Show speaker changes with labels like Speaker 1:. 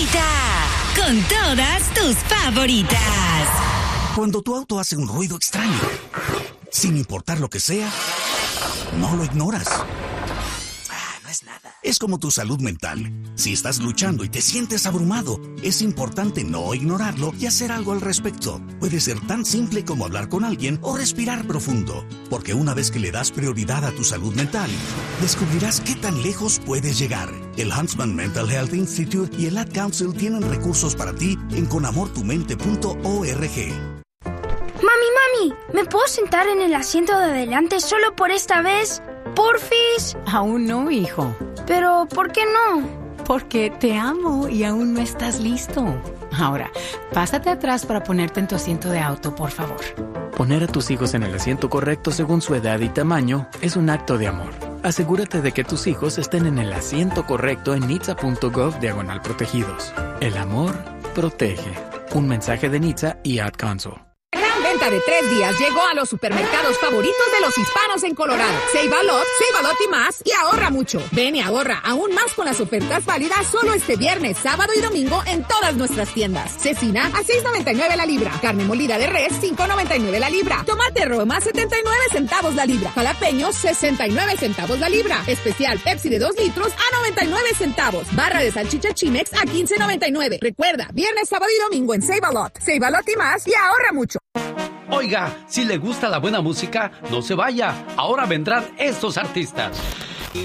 Speaker 1: favorita. Con todas tus favoritas.
Speaker 2: Cuando tu auto hace un ruido extraño, sin importar lo que sea, no lo ignoras. No es nada. Es como tu salud mental. Si estás luchando y te sientes abrumado, es importante no ignorarlo y hacer algo al respecto. Puede ser tan simple como hablar con alguien o respirar profundo. Porque una vez que le das prioridad a tu salud mental, descubrirás qué tan lejos puedes llegar. El Huntsman Mental Health Institute y el Ad Council tienen recursos para ti en conamortumente.org.
Speaker 3: Mami, ¿me puedo sentar en el asiento de adelante solo por esta vez? ¡Porfis!
Speaker 4: Aún no, hijo.
Speaker 3: ¿Pero por qué no?
Speaker 4: Porque te amo y aún no estás listo. Ahora, pásate atrás para ponerte en tu asiento de auto, por favor.
Speaker 5: Poner a tus hijos en el asiento correcto según su edad y tamaño es un acto de amor. Asegúrate de que tus hijos estén en el asiento correcto en nitsa.gov/protegidos. El amor protege. Un mensaje de NHTSA y Ad Council.
Speaker 6: Venta de 3 días llegó a los supermercados favoritos de los hispanos en Colorado. Save a lot y más y ahorra mucho. Ven y ahorra aún más con las ofertas válidas solo este viernes, sábado y domingo en todas nuestras tiendas. Cecina a $6.99 la libra. Carne molida de res, $5.99 la libra. Tomate Roma, 79 centavos la libra. Jalapeños, 69 centavos la libra. Especial Pepsi de 2 litros a 99 centavos. Barra de salchicha Chimex a $15.99. Recuerda, viernes, sábado y domingo en Save a lot y más y ahorra mucho.
Speaker 7: Oiga, si le gusta la buena música, no se vaya. Ahora vendrán estos artistas.